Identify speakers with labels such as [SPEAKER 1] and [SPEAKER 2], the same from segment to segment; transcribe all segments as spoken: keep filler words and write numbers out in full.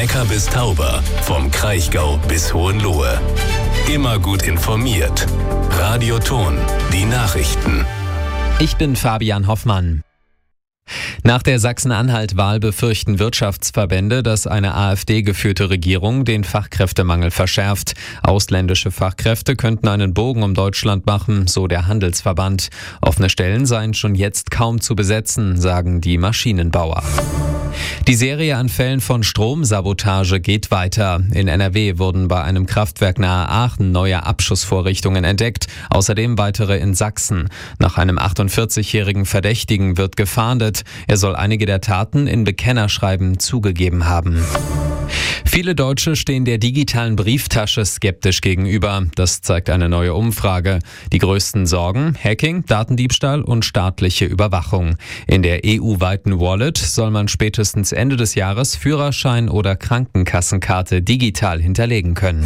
[SPEAKER 1] Neckar bis Tauber, vom Kraichgau bis Hohenlohe. Immer gut informiert. Radio Thon, die Nachrichten.
[SPEAKER 2] Ich bin Fabian Hoffmann. Nach der Sachsen-Anhalt-Wahl befürchten Wirtschaftsverbände, dass eine AfD-geführte Regierung den Fachkräftemangel verschärft. Ausländische Fachkräfte könnten einen Bogen um Deutschland machen, so der Handelsverband. Offene Stellen seien schon jetzt kaum zu besetzen, sagen die Maschinenbauer. Die Serie an Fällen von Stromsabotage geht weiter. In N R W wurden bei einem Kraftwerk nahe Aachen neue Abschussvorrichtungen entdeckt, außerdem weitere in Sachsen. Nach einem achtundvierzigjährigen Verdächtigen wird gefahndet. Er soll einige der Taten in Bekennerschreiben zugegeben haben. Viele Deutsche stehen der digitalen Brieftasche skeptisch gegenüber. Das zeigt eine neue Umfrage. Die größten Sorgen: Hacking, Datendiebstahl und staatliche Überwachung. In der E U-weiten Wallet soll man spätestens Ende des Jahres Führerschein oder Krankenkassenkarte digital hinterlegen können.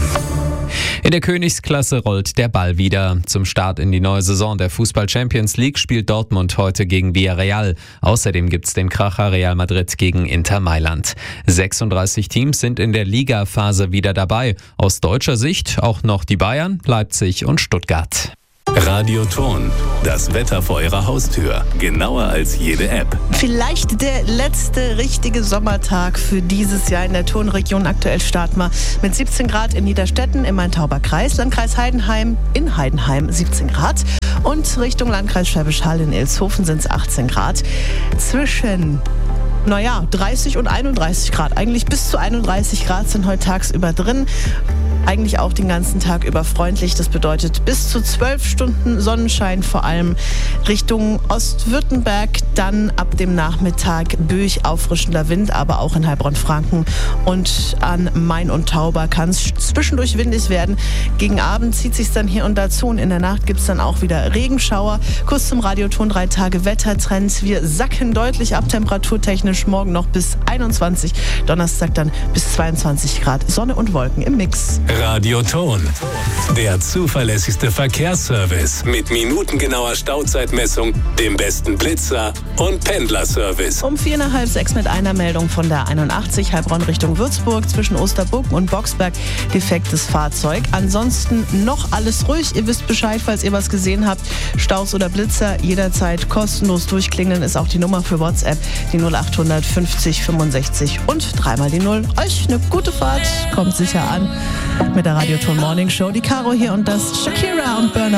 [SPEAKER 2] In der Königsklasse rollt der Ball wieder. Zum Start in die neue Saison der Fußball-Champions League spielt Dortmund heute gegen Villarreal. Außerdem gibt's den Kracher Real Madrid gegen Inter Mailand. sechsunddreißig Teams sind in der Ligaphase wieder dabei. Aus deutscher Sicht auch noch die Bayern, Leipzig und Stuttgart.
[SPEAKER 1] Radio Thon, das Wetter vor Ihrer Haustür. Genauer als jede App.
[SPEAKER 3] Vielleicht der letzte richtige Sommertag für dieses Jahr in der Thonregion. Aktuell starten wir mit siebzehn Grad in Niederstetten im Main-Tauber-Kreis, Landkreis Heidenheim in Heidenheim siebzehn Grad und Richtung Landkreis Schwäbisch Hall in Ilshofen sind es achtzehn Grad. Zwischen Naja, dreißig und einunddreißig Grad. Eigentlich bis zu einunddreißig Grad sind heute tagsüber drin. Eigentlich auch den ganzen Tag über freundlich. Das bedeutet bis zu zwölf Stunden Sonnenschein, vor allem Richtung Ostwürttemberg. Dann ab dem Nachmittag böig auffrischender Wind, aber auch in Heilbronn-Franken und an Main und Tauber kann es zwischendurch windig werden. Gegen Abend zieht sich dann hier und da zu und in der Nacht gibt es dann auch wieder Regenschauer. Kurz zum Radioton, drei Tage Wettertrend. Wir sacken deutlich ab, temperaturtechnisch morgen noch bis einundzwanzig, Donnerstag dann bis zweiundzwanzig Grad. Sonne und Wolken im Mix.
[SPEAKER 1] Radio Thon, der zuverlässigste Verkehrsservice mit minutengenauer Stauzeitmessung, dem besten Blitzer und Pendlerservice.
[SPEAKER 3] Um vier nach halb sechs mit einer Meldung von der einundachtzig Heilbronn Richtung Würzburg zwischen Osterburgen und Boxberg. Defektes Fahrzeug. Ansonsten noch alles ruhig. Ihr wisst Bescheid, falls ihr was gesehen habt. Staus oder Blitzer jederzeit kostenlos durchklingeln ist auch die Nummer für WhatsApp. Die null acht fünfzig fünfundsechzig und dreimal die null. Euch eine gute Fahrt. Kommt sicher an mit der Radio Thon Morning Show. Die Caro hier und das Shakira und Burner.